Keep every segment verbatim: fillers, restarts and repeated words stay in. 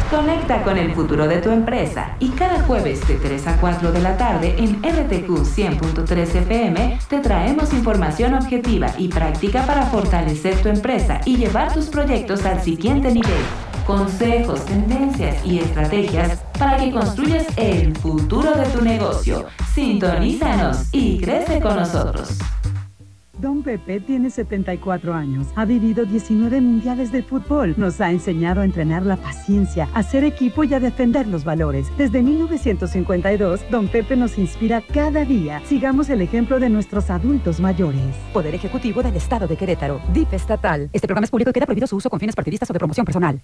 Conecta con el futuro de tu empresa y cada jueves de tres a cuatro de la tarde en R T Q cien punto tres F M te traemos información objetiva y práctica para fortalecer tu empresa y llevar tus proyectos al siguiente nivel. Consejos, tendencias y estrategias para que construyas el futuro de tu negocio. Sintonízanos y crece con nosotros. Don Pepe tiene setenta y cuatro años, ha vivido diecinueve mundiales de fútbol, nos ha enseñado a entrenar la paciencia, a ser equipo y a defender los valores. Desde mil novecientos cincuenta y dos, Don Pepe nos inspira cada día. Sigamos el ejemplo de nuestros adultos mayores. Poder Ejecutivo del Estado de Querétaro, D I F estatal. Este programa es público y queda prohibido su uso con fines partidistas o de promoción personal.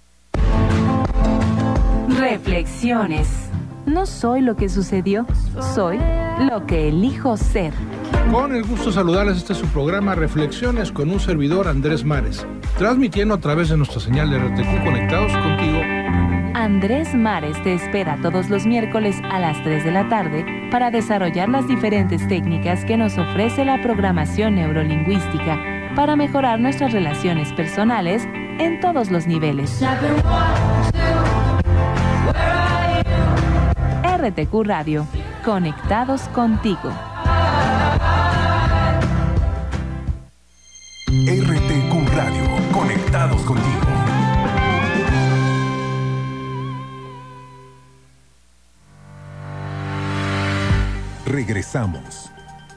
Reflexiones. No soy lo que sucedió, soy lo que elijo ser. Con el gusto de saludarles, este es su programa Reflexiones con un servidor, Andrés Mares, transmitiendo a través de nuestra señal de R T Q Conectados Contigo. Andrés Mares te espera todos los miércoles a las tres de la tarde para desarrollar las diferentes técnicas que nos ofrece la programación neurolingüística para mejorar nuestras relaciones personales en todos los niveles. R T Q Radio, conectados contigo. R T Q Radio, conectados contigo. Regresamos.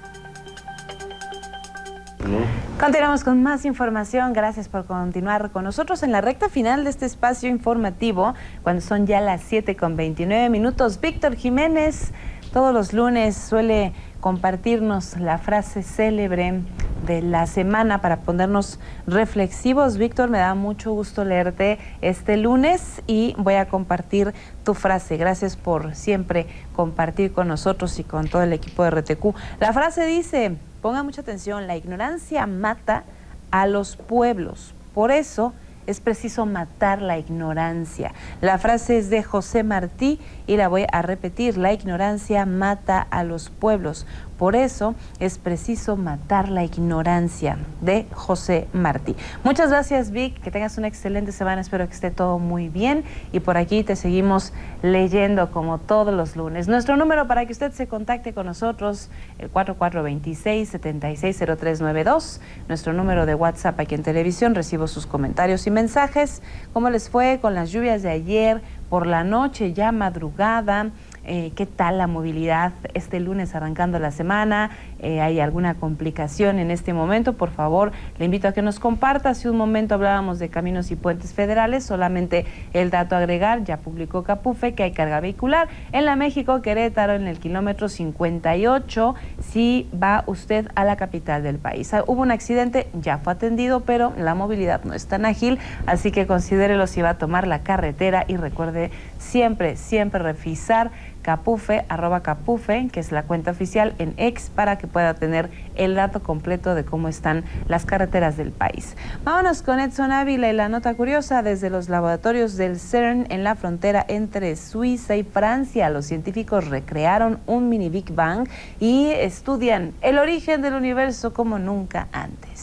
Continuamos con más información. Gracias por continuar con nosotros en la recta final de este espacio informativo, cuando son ya las siete con veintinueve minutos. Víctor Jiménez todos los lunes suele compartirnos la frase célebre de la semana para ponernos reflexivos. Víctor, me da mucho gusto leerte este lunes y voy a compartir tu frase. Gracias por siempre compartir con nosotros y con todo el equipo de R T Q. La frase dice, ponga mucha atención, la ignorancia mata a los pueblos. Por eso es preciso matar la ignorancia. La frase es de José Martí y la voy a repetir. La ignorancia mata a los pueblos. Por eso es preciso matar la ignorancia, de José Martí. Muchas gracias, Vic. Que tengas una excelente semana. Espero que esté todo muy bien. Y por aquí te seguimos leyendo como todos los lunes. Nuestro número para que usted se contacte con nosotros, el cuatro cuatro dos seis, siete seis cero tres nueve dos. Nuestro número de WhatsApp aquí en televisión. Recibo sus comentarios y mensajes. ¿Cómo les fue con las lluvias de ayer por la noche, ya madrugada? Eh, ¿Qué tal la movilidad este lunes arrancando la semana? Eh, ¿Hay alguna complicación en este momento? Por favor, le invito a que nos comparta. Hace un momento hablábamos de caminos y puentes federales. Solamente el dato a agregar, ya publicó Capufe que hay carga vehicular en la México Querétaro en el kilómetro cincuenta y ocho, si va usted a la capital del país. Hubo un accidente, ya fue atendido, pero la movilidad no es tan ágil, así que considérelo si va a tomar la carretera y recuerde siempre, siempre revisar Capufe, arroba Capufe, que es la cuenta oficial en X, para que pueda tener el dato completo de cómo están las carreteras del país. Vámonos con Edson Ávila y la nota curiosa. Desde los laboratorios del CERN en la frontera entre Suiza y Francia, los científicos recrearon un mini Big Bang y estudian el origen del universo como nunca antes.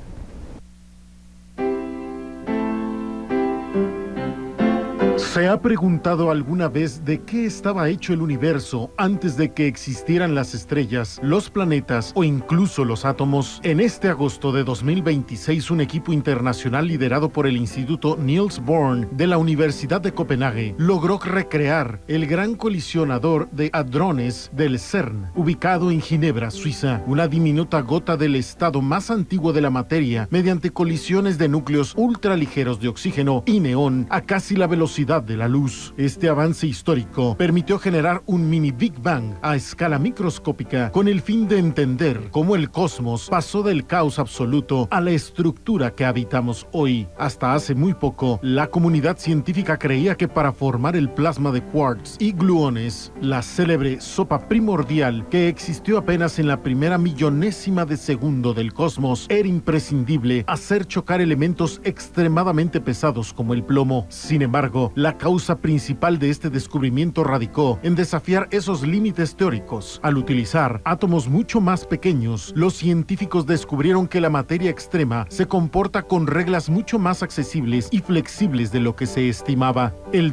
¿Se ha preguntado alguna vez de qué estaba hecho el universo antes de que existieran las estrellas, los planetas o incluso los átomos? En este agosto de dos mil veintiséis, un equipo internacional liderado por el Instituto Niels Bohr de la Universidad de Copenhague logró recrear el gran colisionador de hadrones del CERN, ubicado en Ginebra, Suiza, una diminuta gota del estado más antiguo de la materia, mediante colisiones de núcleos ultraligeros de oxígeno y neón a casi la velocidad de la luz. Este avance histórico permitió generar un mini Big Bang a escala microscópica con el fin de entender cómo el cosmos pasó del caos absoluto a la estructura que habitamos hoy. Hasta hace muy poco, la comunidad científica creía que para formar el plasma de quarks y gluones, la célebre sopa primordial que existió apenas en la primera millonésima de segundo del cosmos, era imprescindible hacer chocar elementos extremadamente pesados como el plomo. Sin embargo, la causa principal de este descubrimiento radicó en desafiar esos límites teóricos. Al utilizar átomos mucho más pequeños, los científicos descubrieron que la materia extrema se comporta con reglas mucho más accesibles y flexibles de lo que se estimaba. El